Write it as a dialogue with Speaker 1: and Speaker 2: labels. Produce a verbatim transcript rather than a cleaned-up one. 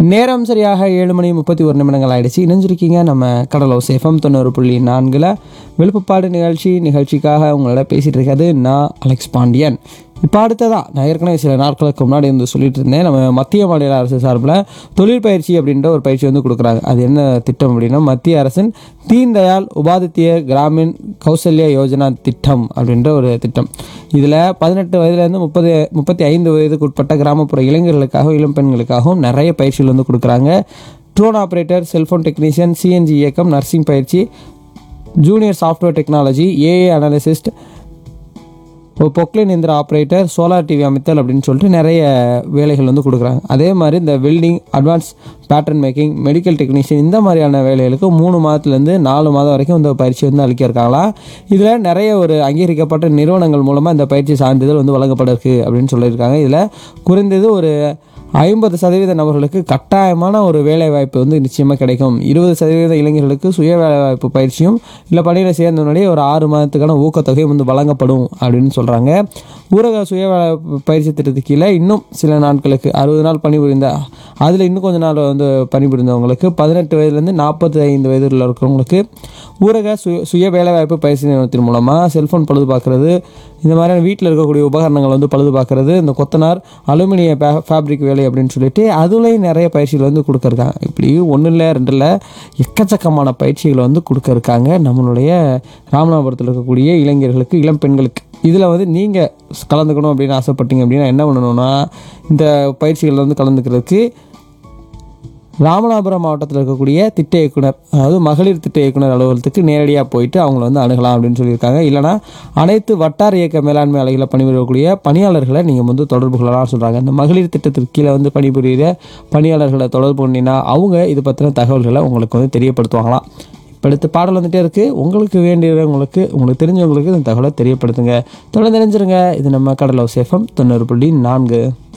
Speaker 1: நேரம் சரியாக ஏழு மணி முப்பத்தி ஒரு நிமிடங்கள் ஆயிடுச்சு. இணைஞ்சிருக்கீங்க நம்ம கடலோசை எஃப்எம் தொண்ணூறு புள்ளி நான்கில் விழுப்புப்பாடு நிகழ்ச்சி நிகழ்ச்சிக்காக உங்களோட பேசிகிட்டு இருக்கிறது நான் அலெக்ஸ் பாண்டியன். இப்போ அடுத்ததான் நான் ஏற்கனவே சில நாட்களுக்கு முன்னாடி வந்து சொல்லிட்டு இருந்தேன், நம்ம மத்திய மாநில அரசு சார்பில் தொழில் பயிற்சி அப்படின்ற ஒரு பயிற்சி வந்து கொடுக்குறாங்க. அது என்ன திட்டம் அப்படின்னா, மத்திய அரசின் தீன் தயாள் உபாத்திய கிராமின் கௌசல்யா யோஜனா திட்டம் அப்படின்ற ஒரு திட்டம். இதில் பதினெட்டு வயதுலேருந்து முப்பது முப்பத்தி ஐந்து வயதுக்கு உட்பட்ட கிராமப்புற இளைஞர்களுக்காகவும் இளம் பெண்களுக்காகவும் நிறைய பயிற்சிகள் வந்து கொடுக்குறாங்க. Drone operator, cellphone technician, CNG இயக்கம், நர்சிங் பயிற்சி, junior software technology, AA அனாலிசிஸ்ட், Poclain எந்திர ஆப்ரேட்டர், சோலார் டிவி அமைத்தல் அப்படின்னு சொல்லிட்டு நிறைய வேலைகள் வந்து கொடுக்குறாங்க. அதே மாதிரி இந்த welding, advance pattern making, medical technician இந்த மாதிரியான வேலைகளுக்கு மூணு மாதத்துலேருந்து நாலு மாதம் வரைக்கும் இந்த பயிற்சி வந்து அளிக்க இருக்காங்களா. இதில் நிறைய ஒரு அங்கீகரிக்கப்பட்ட நிறுவனங்கள் மூலமாக இந்த பயிற்சி சான்றிதழ் வந்து வழங்கப்பட இருக்கு அப்படின்னு சொல்லியிருக்காங்க. இதில் குறைந்தது ஒரு ஐம்பது சதவீத நபர்களுக்கு கட்டாயமான ஒரு வேலைவாய்ப்பு வந்து நிச்சயமாக கிடைக்கும். இருபது சதவீத இளைஞர்களுக்கு சுய வேலைவாய்ப்பு பயிற்சியும் இல்லை பணியில் சேர்ந்த முன்னாடியே ஒரு ஆறு மாதத்துக்கான ஊக்கத்தொகையும் வந்து வழங்கப்படும் அப்படின்னு சொல்கிறாங்க. ஊரக சுய வேலைவாய்ப்பு பயிற்சி திட்டத்துக்கு கீழே இன்னும் சில நாட்களுக்கு அறுபது நாள் பணிபுரிந்த அதில் இன்னும் கொஞ்ச நாள் வந்து பணிபுரிந்தவங்களுக்கு பதினெட்டு வயதுலேருந்து நாற்பத்தி ஐந்து வயதில் இருக்கிறவங்களுக்கு ஊரக சுய சுய வேலைவாய்ப்பு பயிற்சி நிறுவனத்தின் மூலமாக செல்ஃபோன் பழுது பார்க்குறது, இந்த மாதிரியான வீட்டில் இருக்கக்கூடிய உபகரணங்கள் வந்து பழுது பார்க்குறது, இந்த கொத்தனார், அலுமினிய ஃபே ஃபேப்ரிக் வேலை அப்படின்னு சொல்லிட்டு அதுலேயும் நிறைய பயிற்சிகள் வந்து கொடுத்துருக்காங்க. இப்படி ஒன்றும் இல்லை ரெண்டு இல்லை எக்கச்சக்கமான பயிற்சிகளை வந்து கொடுக்கறக்காங்க நம்மளுடைய ராமநாதபுரத்தில் இருக்கக்கூடிய இளைஞர்களுக்கு, இளம் பெண்களுக்கு. இதில் வந்து நீங்கள் கலந்துக்கணும் அப்படின்னு ஆசைப்பட்டீங்க அப்படின்னா என்ன பண்ணணும்னா, இந்த பயிற்சிகளில் வந்து கலந்துக்கிறதுக்கு ராமநாதபுரம் மாவட்டத்தில் இருக்கக்கூடிய திட்ட இயக்குனர், அதாவது மகளிர் திட்ட இயக்குனர் அலுவலகத்துக்கு நேரடியாக போயிட்டு அவங்கள வந்து அணுகலாம் அப்படின்னு சொல்லியிருக்காங்க. இல்லைனா அனைத்து வட்டார இயக்க மேலாண்மை அலைகளை பணிபுரியக்கூடிய பணியாளர்களை நீங்கள் வந்து தொடர்பு கொள்ளலாம் சொல்கிறாங்க. இந்த மகளிர் திட்டத்திற்கு கீழே வந்து பணிபுரிகிற பணியாளர்களை தொடர்பு பண்ணினா அவங்க இது பற்றின தகவல்களை உங்களுக்கு வந்து தெரியப்படுத்துவாங்களாம். இப்போ அடுத்த பாடல் வந்துகிட்டே இருக்குது. உங்களுக்கு வேண்டியவங்களுக்கு, உங்களுக்கு தெரிஞ்சவங்களுக்கு இந்த தகவலை தெரியப்படுத்துங்க. தொடர்ந்து நினைஞ்சிருங்க. இது நம்ம கடலோசை எஃப்எம் தொண்ணூறு புள்ளி நான்கு.